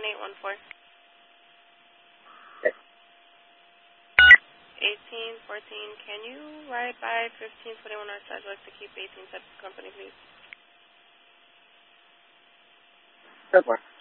1814. Okay. 1814, can you ride by 1521 North Southwest to keep 18 Sub Company, please? Good one.